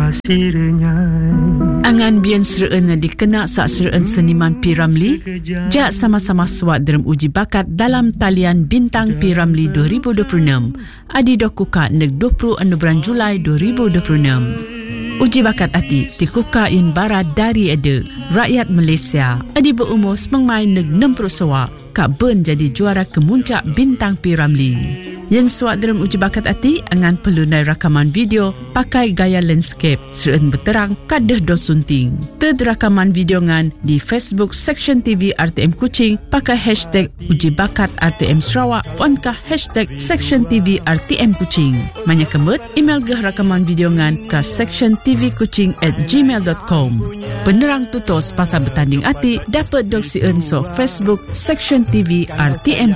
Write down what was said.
Angan bian sereen dikena sak sereen seniman P. Ramlee, jak sama-sama suat dalam uji bakat dalam talian Bintang P. Ramlee 2026. Adi dokuka neg 20 bulan Julai 2026. Uji bakat ati dikuka in barat dari ada rakyat Malaysia. Adi berumur semangmai neg 60 sawak, kak ben jadi juara kemuncak Bintang P. Ramlee. Yang suat dalam uji bakat ati angan perlu naik rakaman video pakai gaya landscape serta berterang kadah dos sunting. Third rakaman video ngan di Facebook Section TV RTM Kuching pakai hashtag uji bakat RTM Sarawak ponkah hashtag Section TV RTM Kuching. Manya kemut email geh rakaman video ngan ke sectiontvkuching@gmail.com. Penerang tutos pasal bertanding ati dapat dok sien so Facebook Section TV RTM